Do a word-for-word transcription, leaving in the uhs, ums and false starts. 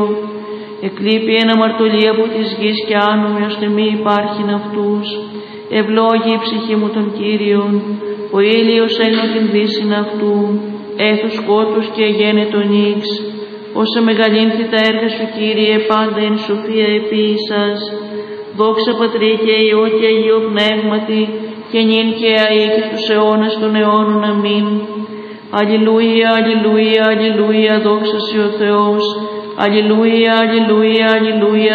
Εκλείπει ένα αμαρτωλή από της γης και άνομοι, ώστε μη υπάρχειν αυτούς. Ευλόγη η ψυχή μου τον Κύριον, ο ήλιος έλνο την δύσιν αυτού, έθους σκότους και αγένετον ύξ. Όσα μεγαλύνθη τα έργα σου, Κύριε, πάντα εν σοφία επίησας. Δόξα Πατρί και Υιό και Αγίο Πνεύματι, και νυν και αεί και στους αιώνας των αιώνων. Αμήν. Αλληλούια, αλληλούια, αλληλούια, δόξα σοι ο Θεός. Αλληλούια, αλληλούια, αλληλούια,